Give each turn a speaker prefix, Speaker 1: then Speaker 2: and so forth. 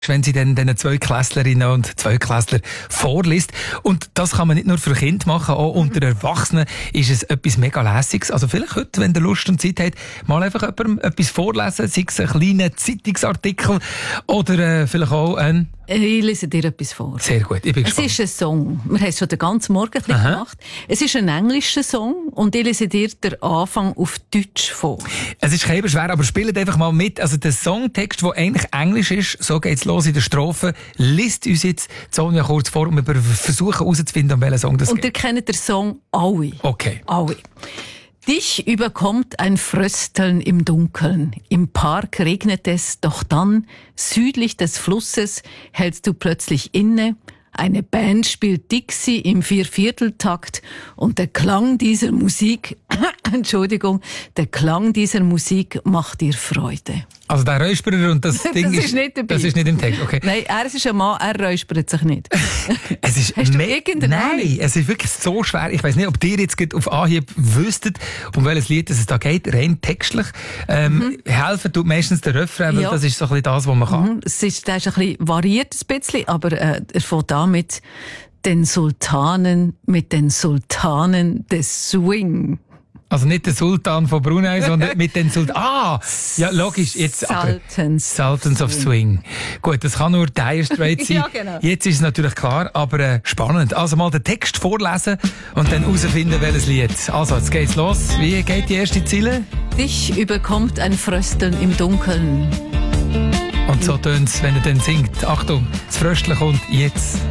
Speaker 1: wenn sie dann den Zweiklässlerinnen und Zweiklässler vorliest. Und das kann man nicht nur für Kinder machen, auch unter Erwachsenen ist es etwas mega Lässiges. Also vielleicht heute, wenn ihr Lust und Zeit habt, mal einfach jemandem etwas vorlesen, sei es ein kleiner Zeitungsartikel oder vielleicht auch ein...
Speaker 2: Ich lese dir etwas vor.
Speaker 1: Sehr gut, ich bin gespannt.
Speaker 2: Es ist ein Song. Wir haben es schon den ganzen Morgen ein bisschen gemacht. Es ist ein englischer Song und ich lese dir den Anfang auf Deutsch vor.
Speaker 1: Es ist kein schwer, aber spielt einfach mal mit. Also der Songtext, der eigentlich Englisch ist, so geht's los in der Strophe, liest uns jetzt Sonja kurz vor und wir versuchen herauszufinden, um welchen Song das geht.
Speaker 2: Und ihr kennt den Song alle.
Speaker 1: Okay.
Speaker 2: Alle. Dich überkommt ein Frösteln im Dunkeln. Im Park regnet es, doch dann, südlich des Flusses, hältst du plötzlich inne. Eine Band spielt Dixie im Viervierteltakt und der Klang dieser Musik, der Klang dieser Musik macht dir Freude.
Speaker 1: Also der Räusperer und das Ding
Speaker 2: das ist nicht dabei.
Speaker 1: Das ist nicht im Text, okay.
Speaker 2: Nein, er ist ein Mann, er räuspert sich nicht.
Speaker 1: Es ist
Speaker 2: Hast du irgendeinen
Speaker 1: Nein, es ist wirklich so schwer. Ich weiss nicht, ob ihr jetzt auf Anhieb wüsstet, um welches Lied es da geht, rein textlich. Helfen tut meistens der Refrain, weil das ist so ein bisschen das, was man kann.
Speaker 2: Der ist ein bisschen variiert, ein bisschen, aber er fängt an mit den Sultanen des Swing.
Speaker 1: Also nicht der Sultan von Brunei, sondern mit den Sultan. Ja, logisch. Jetzt, Sultans of Swing. Gut, das kann nur Dire Straits sein.
Speaker 2: Ja, genau.
Speaker 1: Jetzt ist es natürlich klar, aber spannend. Also mal den Text vorlesen und dann herausfinden, welches Lied. Also, jetzt geht's los. Wie geht die erste Ziele?
Speaker 2: Dich überkommt ein Frösteln im Dunkeln.
Speaker 1: Und so tönt's, wenn er dann singt. Achtung, das Frösteln kommt jetzt.